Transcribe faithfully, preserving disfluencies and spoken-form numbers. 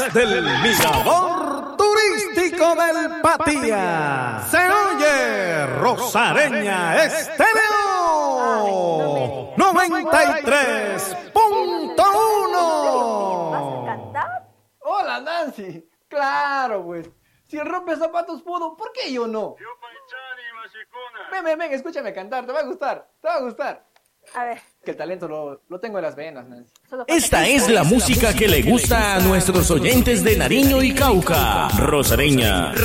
Desde el Mirador Turístico del Patía se oye Rosareña Estéreo noventa y tres punto uno. ¿Vas a cantar? Hola, Nancy. Claro, pues. Si el rompe zapatos pudo, ¿por qué yo no? Ven, ven, ven, escúchame cantar. Te va a gustar. Te va a gustar. A ver. Que el talento lo, lo tengo en las venas, Nancy. Solo falta Esta que- es la música que le gusta a nuestros oyentes de Nariño y Cauca. Rosareña.